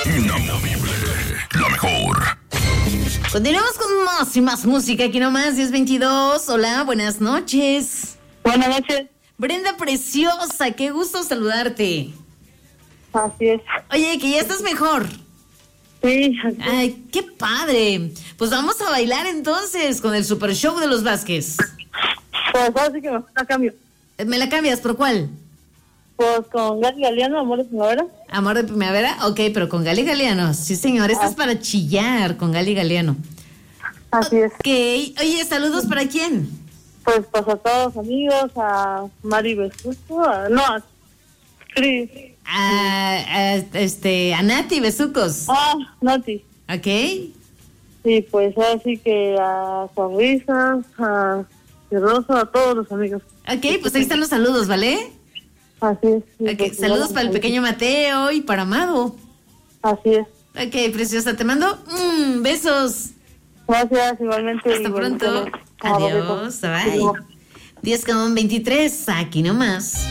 Inamovible, la mejor. Continuamos con más y más música. Aquí nomás, 10:22. Hola, buenas noches. Buenas noches. Brenda preciosa, qué gusto saludarte. Así es. Oye, que ya estás mejor. Sí, así es. Ay, qué padre. Pues vamos a bailar entonces con el Super Show de los Vázquez. Pues ahora sí que me la cambio. ¿Me la cambias por cuál? Pues con Gali Galeano, Amor de Primavera. Amor de Primavera, ok, pero con Gali Galeano. Sí, señor, esta es para chillar con Gali Galeano. Así es. Ok, oye, saludos para quién. Pues a todos los amigos, a Mari Besuco, a Cris. A Nati Besucos. Nati. Ok. Sí, pues así que a Sonrisa, a Rosa, a todos los amigos. Ok, pues ahí están los saludos, ¿vale? Así es. Sí, Ok, pues, saludos para el pequeño Mateo y para Amado. Así es. Ok, preciosa, te mando besos. Gracias, igualmente. Hasta pronto. Adiós, bye. 10:23, aquí nomás.